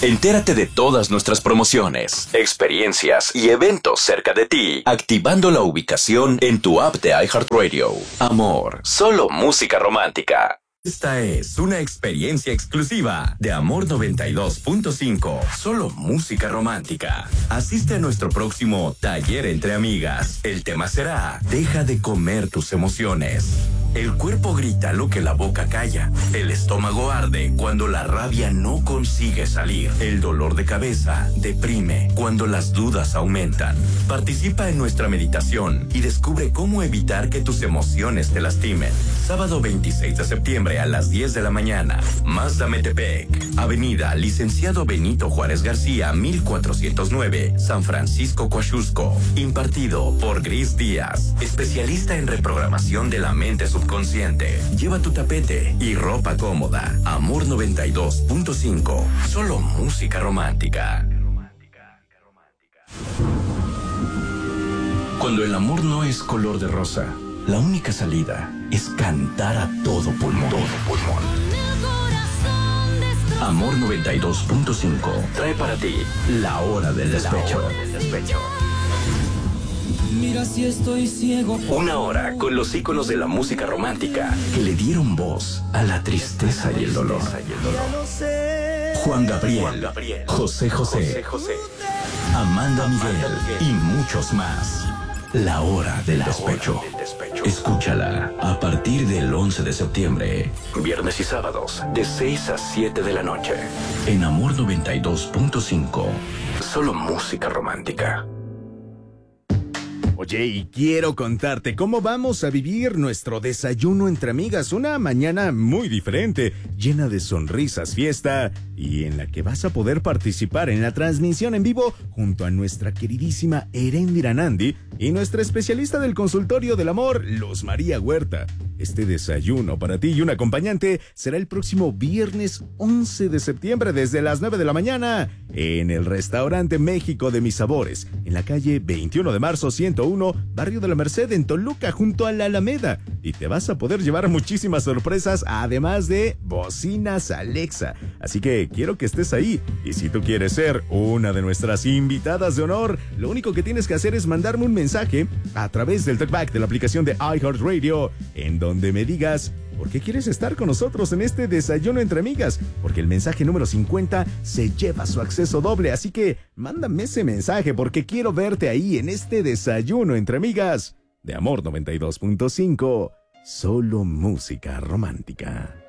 Entérate de todas nuestras promociones, experiencias y eventos cerca de ti, activando la ubicación en tu app de iHeartRadio. Amor, solo música romántica. Esta es una experiencia exclusiva de Amor 92.5, solo música romántica. Asiste a nuestro próximo taller entre amigas. El tema será: deja de comer tus emociones. El cuerpo grita lo que la boca calla. El estómago arde cuando la rabia no consigue salir. El dolor de cabeza deprime cuando las dudas aumentan. Participa en nuestra meditación y descubre cómo evitar que tus emociones te lastimen. Sábado 26 de septiembre a las 10 de la mañana. Mazda Metepec, Avenida Licenciado Benito Juárez García, 1409, San Francisco, Coaxusco. Impartido por Gris Díaz, especialista en reprogramación de la mente subconsciente. Lleva tu tapete y ropa cómoda. Amor 92.5, solo música romántica. Cuando el amor no es color de rosa, la única salida es cantar a todo pulmón. Amor 92.5 trae para ti La Hora del Despecho. Mira si estoy ciego. Una hora con los íconos de la música romántica que le dieron voz a la tristeza y el dolor. Juan Gabriel, José José, Amanda Miguel y muchos más. La Hora del Despecho. Escúchala a partir del 11 de septiembre. Viernes y sábados de 6 a 7 de la noche. En Amor 92.5. Solo música romántica. Oye, y quiero contarte cómo vamos a vivir nuestro desayuno entre amigas. Una mañana muy diferente, llena de sonrisas, fiesta, y en la que vas a poder participar en la transmisión en vivo junto a nuestra queridísima Eréndira Nandi y nuestra especialista del consultorio del amor, Luz María Huerta. Este desayuno para ti y un acompañante será el próximo viernes 11 de septiembre desde las 9 de la mañana en el restaurante México de Mis Sabores, en la calle 21 de marzo 101, Barrio de la Merced, en Toluca, junto a la Alameda. Y te vas a poder llevar muchísimas sorpresas, además de bocinas Alexa. Así que quiero que estés ahí. Y si tú quieres ser una de nuestras invitadas de honor, lo único que tienes que hacer es mandarme un mensaje a través del talkback de la aplicación de iHeartRadio, en donde me digas por qué quieres estar con nosotros en este desayuno entre amigas, porque el mensaje número 50 se lleva su acceso doble. Así que mándame ese mensaje porque quiero verte ahí en este desayuno entre amigas de Amor 92.5, solo música romántica.